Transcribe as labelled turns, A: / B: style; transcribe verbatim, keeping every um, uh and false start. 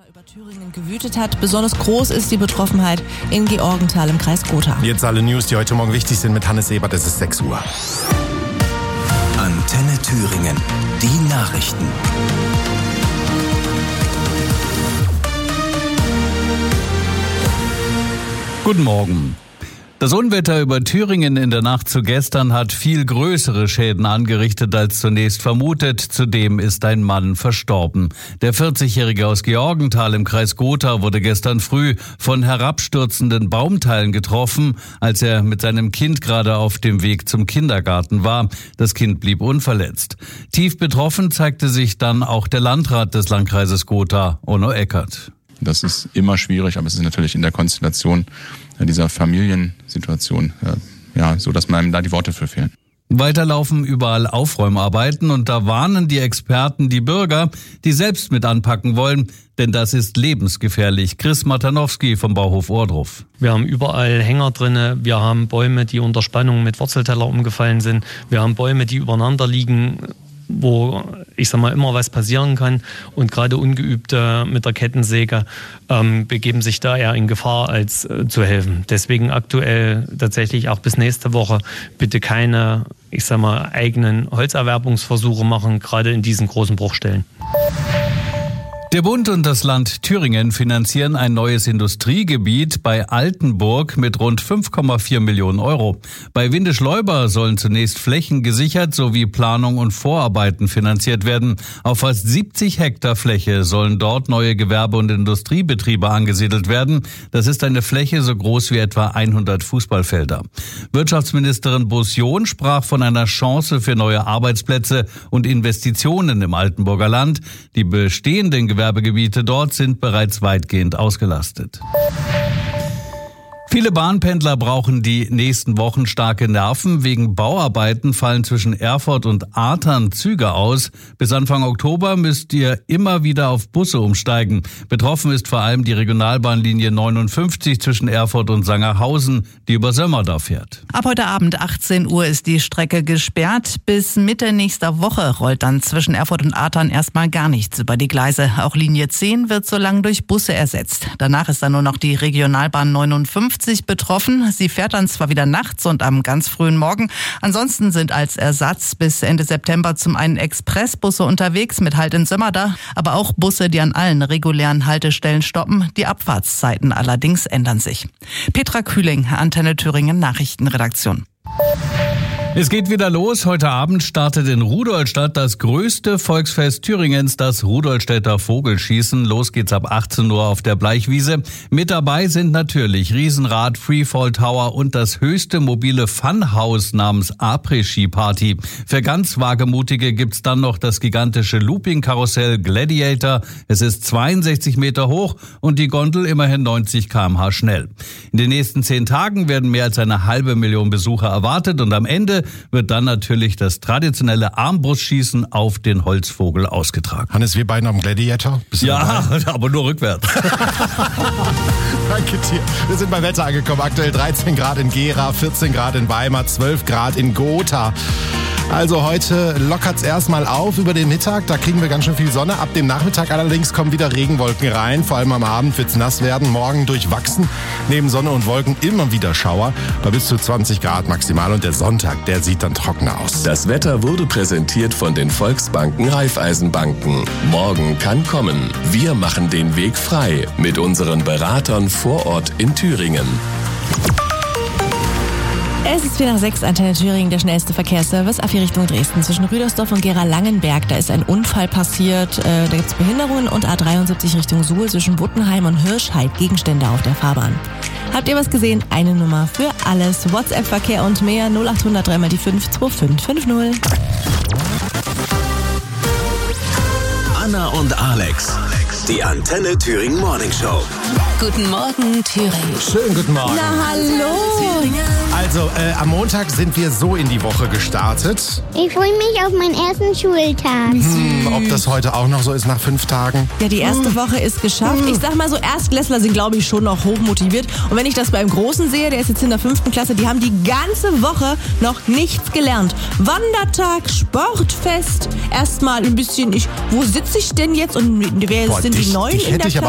A: über Thüringen gewütet hat. Besonders groß ist die Betroffenheit in Georgenthal im Kreis Gotha.
B: Jetzt alle News, die heute Morgen wichtig sind mit Hannes Ebert. Es ist sechs Uhr.
C: Antenne Thüringen. Die Nachrichten.
D: Guten Morgen. Das Unwetter über Thüringen in der Nacht zu gestern hat viel größere Schäden angerichtet als zunächst vermutet. Zudem ist ein Mann verstorben. Der vierzigjährige aus Georgenthal im Kreis Gotha wurde gestern früh von herabstürzenden Baumteilen getroffen, als er mit seinem Kind gerade auf dem Weg zum Kindergarten war. Das Kind blieb unverletzt. Tief betroffen zeigte sich dann auch der Landrat des Landkreises Gotha, Onno Eckert.
E: Das ist immer schwierig, aber es ist natürlich in der Konstellation dieser Familiensituation ja so, dass einem da die Worte für fehlen.
D: Weiterlaufen überall Aufräumarbeiten und da warnen die Experten die Bürger, die selbst mit anpacken wollen, denn das ist lebensgefährlich. Chris Matanowski vom Bauhof Ohrdruf.
F: Wir haben überall Hänger drinne, wir haben Bäume, die unter Spannung mit Wurzelteller umgefallen sind, wir haben Bäume, die übereinander liegen, wo, ich sag mal, immer was passieren kann. Und gerade Ungeübte mit der Kettensäge ähm, begeben sich da eher in Gefahr, als äh, zu helfen. Deswegen aktuell tatsächlich auch bis nächste Woche bitte keine, ich sag mal, eigenen Holzerwerbungsversuche machen, gerade in diesen großen Bruchstellen.
D: Der Bund und das Land Thüringen finanzieren ein neues Industriegebiet bei Altenburg mit rund fünf Komma vier Millionen Euro. Bei Windischleuber sollen zunächst Flächen gesichert sowie Planung und Vorarbeiten finanziert werden. Auf fast siebzig Hektar Fläche sollen dort neue Gewerbe- und Industriebetriebe angesiedelt werden. Das ist eine Fläche so groß wie etwa hundert Fußballfelder. Wirtschaftsministerin Bosion sprach von einer Chance für neue Arbeitsplätze und Investitionen im Altenburger Land. Die bestehenden Gewerbegebiete dort sind bereits weitgehend ausgelastet. Viele Bahnpendler brauchen die nächsten Wochen starke Nerven. Wegen Bauarbeiten fallen zwischen Erfurt und Artern Züge aus. Bis Anfang Oktober müsst ihr immer wieder auf Busse umsteigen. Betroffen ist vor allem die Regionalbahnlinie neunundfünfzig zwischen Erfurt und Sangerhausen, die über Sömmerda fährt.
A: Ab heute Abend achtzehn Uhr ist die Strecke gesperrt. Bis Mitte nächster Woche rollt dann zwischen Erfurt und Artern erstmal gar nichts über die Gleise. Auch Linie zehn wird so lang durch Busse ersetzt. Danach ist dann nur noch die Regionalbahn neunundfünfzig betroffen. Sie fährt dann zwar wieder nachts und am ganz frühen Morgen. Ansonsten sind als Ersatz bis Ende September zum einen Expressbusse unterwegs mit Halt in Sömmerda, aber auch Busse, die an allen regulären Haltestellen stoppen. Die Abfahrtszeiten allerdings ändern sich. Petra Kühling, Antenne Thüringen Nachrichtenredaktion.
D: Es geht wieder los. Heute Abend startet in Rudolstadt das größte Volksfest Thüringens, das Rudolstädter Vogelschießen. Los geht's ab achtzehn Uhr auf der Bleichwiese. Mit dabei sind natürlich Riesenrad, Freefall Tower und das höchste mobile Funhaus namens Après-Ski Party. Für ganz Wagemutige gibt's dann noch das gigantische Looping-Karussell Gladiator. Es ist zweiundsechzig Meter hoch und die Gondel immerhin neunzig Kilometer pro Stunde schnell. In den nächsten zehn Tagen werden mehr als eine halbe Million Besucher erwartet und am Ende wird dann natürlich das traditionelle Armbrustschießen auf den Holzvogel ausgetragen.
B: Hannes, wir beiden am Gladiator? Bist du
D: ja,
B: dabei?
D: Aber nur rückwärts.
B: Danke dir. Wir sind beim Wetter angekommen. Aktuell dreizehn Grad in Gera, vierzehn Grad in Weimar, zwölf Grad in Gotha. Also heute lockert's erstmal auf über den Mittag, da kriegen wir ganz schön viel Sonne. Ab dem Nachmittag allerdings kommen wieder Regenwolken rein, vor allem am Abend wird's nass werden. Morgen durchwachsen, neben Sonne und Wolken immer wieder Schauer, bei bis zu zwanzig Grad maximal und der Sonntag, der sieht dann trockener aus.
C: Das Wetter wurde präsentiert von den Volksbanken Raiffeisenbanken. Morgen kann kommen. Wir machen den Weg frei mit unseren Beratern vor Ort in Thüringen.
A: Es ist vier nach sechs, Antenne Thüringen, der schnellste Verkehrsservice. A vier Richtung Dresden zwischen Rüdersdorf und Gera-Langenberg. Da ist ein Unfall passiert, äh, da gibt's Behinderungen. Und A dreiundsiebzig Richtung Suhl zwischen Buttenheim und Hirschheid. Gegenstände auf der Fahrbahn. Habt ihr was gesehen? Eine Nummer für alles. WhatsApp-Verkehr und mehr null acht hundert drei mal die fünf zwei fünf fünf null.
C: Anna und Alex. Die Antenne Thüringen Morning Show.
A: Guten Morgen, Thüringen.
B: Schönen guten Morgen.
A: Na, hallo.
B: Also, äh, am Montag sind wir so in die Woche gestartet.
G: Ich freue mich auf meinen ersten Schultag.
B: Hm, ob das heute auch noch so ist nach fünf Tagen?
A: Ja, die erste Woche ist geschafft. Ich sag mal so, Erstklässler sind, glaube ich, schon noch hochmotiviert. Und wenn ich das beim Großen sehe, der ist jetzt in der fünften Klasse, die haben die ganze Woche noch nichts gelernt. Wandertag, Sportfest, erstmal ein bisschen, ich, wo sitze ich denn jetzt und wer
B: Boah,
A: sind
B: dich,
A: die Neuen
B: dich
A: in
B: hätte
A: der
B: ich aber